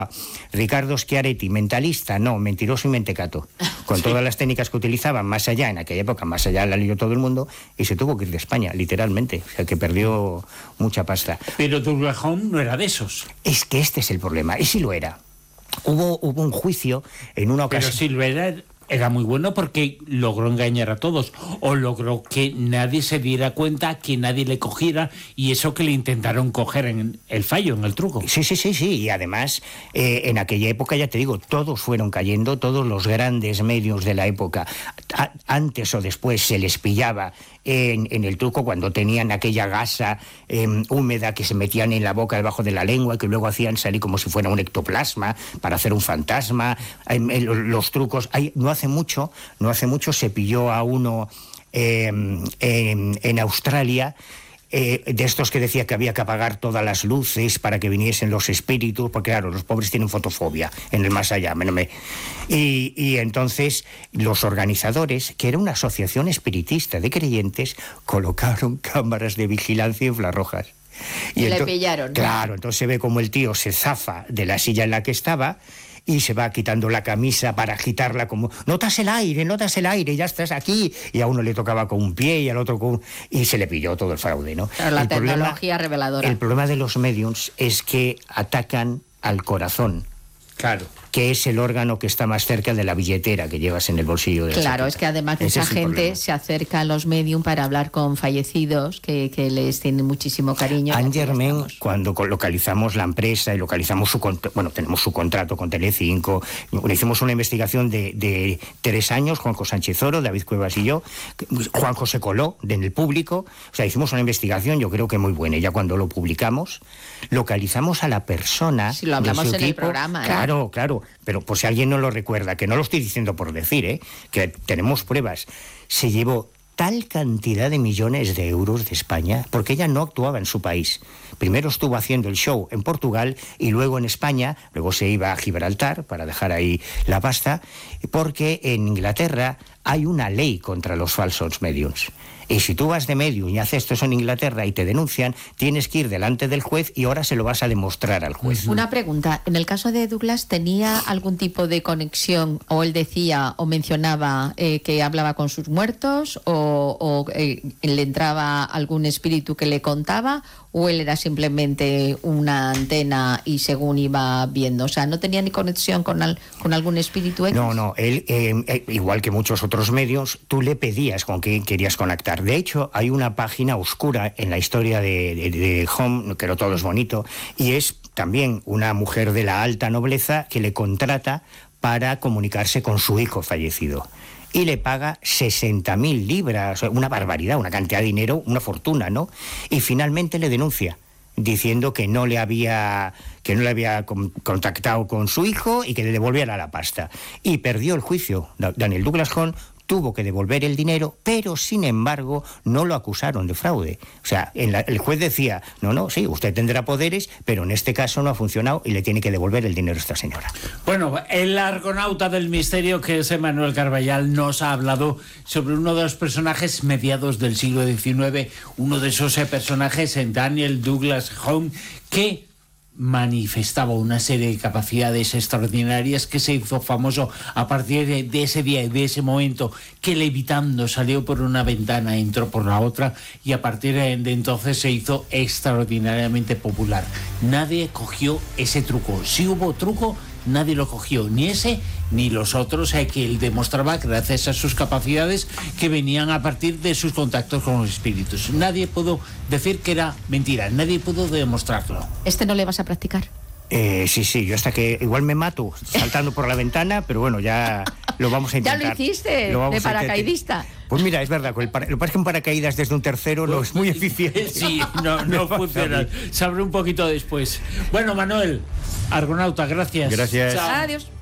Ricardo Schiaretti, mentalista, no, mentiroso y mentecato, con todas las técnicas que utilizaban más allá, en aquella época, más allá la leyó todo el mundo, y se tuvo que ir de España, literalmente, o sea que perdió mucha pasta. Pero Douglas Home no era de esos. Es que este es el problema, y sí lo era. Hubo un juicio en una ocasión. Pero sí lo era muy bueno porque logró engañar a todos, o logró que nadie se diera cuenta, que nadie le cogiera, y eso que le intentaron coger en el fallo, en el truco. Sí, y además en aquella época, ya te digo, todos fueron cayendo, todos los grandes medios de la época, antes o después se les pillaba en el truco cuando tenían aquella gasa húmeda que se metían en la boca debajo de la lengua y que luego hacían salir como si fuera un ectoplasma para hacer un fantasma. Los trucos, no hace mucho se pilló a uno en Australia, de estos que decía que había que apagar todas las luces para que viniesen los espíritus, porque claro, los pobres tienen fotofobia en el más allá. Y entonces los organizadores, que era una asociación espiritista de creyentes, colocaron cámaras de vigilancia infrarrojas. Y le pillaron. Claro, entonces se ve como el tío se zafa de la silla en la que estaba y se va quitando la camisa para agitarla como notas el aire, ya estás aquí, y a uno le tocaba con un pie y al otro con y se le pilló todo el fraude, ¿no? Claro, la tecnología reveladora. El problema de los mediums es que atacan al corazón. Claro. Que es el órgano que está más cerca de la billetera que llevas en el bolsillo de la Claro, chaqueta. es que además mucha gente se acerca a los medium para hablar con fallecidos que les tienen muchísimo cariño. Angermen, cuando localizamos la empresa y localizamos tenemos su contrato con Telecinco, hicimos una investigación de 3 años, Juanjo Sánchez Oro, David Cuevas y yo. Juanjo se coló en el público, o sea, hicimos una investigación, yo creo que muy buena, y ya cuando lo publicamos, localizamos a la persona. Si lo hablamos de su en el programa. Claro, pero por si alguien no lo recuerda, que no lo estoy diciendo por decir, que tenemos pruebas, se llevó tal cantidad de millones de euros de España, porque ella no actuaba en su país. Primero estuvo haciendo el show en Portugal y luego en España, luego se iba a Gibraltar para dejar ahí la pasta, porque en Inglaterra hay una ley contra los falsos mediums. Y si tú vas de medium y haces esto en Inglaterra y te denuncian, tienes que ir delante del juez y ahora se lo vas a demostrar al juez. Una pregunta, en el caso de Douglas, ¿tenía algún tipo de conexión, o él decía o mencionaba que hablaba con sus muertos, o le entraba algún espíritu que le contaba, o él era simplemente una antena y según iba viendo? O sea, ¿no tenía ni conexión con algún espíritu X? No, él, igual que muchos otros medios, tú le pedías con quién querías conectar. De hecho, hay una página oscura en la historia de Home, que no todo es bonito, y es también una mujer de la alta nobleza que le contrata para comunicarse con su hijo fallecido. Y le paga 60.000 libras, una barbaridad, una cantidad de dinero, una fortuna, ¿no? Y finalmente le denuncia, diciendo que no le había contactado con su hijo y que le devolviera la pasta. Y perdió el juicio. Daniel Douglas Home tuvo que devolver el dinero, pero sin embargo no lo acusaron de fraude. O sea, el juez decía, sí, usted tendrá poderes, pero en este caso no ha funcionado y le tiene que devolver el dinero a esta señora. Bueno, el argonauta del misterio, que es Manuel Carballal, nos ha hablado sobre uno de los personajes mediados del siglo XIX, uno de esos personajes en Daniel Douglas Home, que manifestaba una serie de capacidades extraordinarias, que se hizo famoso a partir de ese día y de ese momento, que levitando salió por una ventana, entró por la otra, y a partir de entonces se hizo extraordinariamente popular. Nadie cogió ese truco. Si hubo truco, nadie lo cogió, ni ese ni los otros, que él demostraba gracias a sus capacidades que venían a partir de sus contactos con los espíritus. Nadie pudo decir que era mentira, nadie pudo demostrarlo. ¿Este no le vas a practicar? Sí, yo hasta que igual me mato saltando por la ventana, pero bueno, ya lo vamos a intentar. ¿Ya lo hiciste de paracaidista? Pues mira, es verdad, lo que pasa es que un paracaídas desde un tercero no es muy eficiente. Sí, no funciona, se abre un poquito después. Bueno, Manuel, argonauta, gracias. Gracias. Adiós.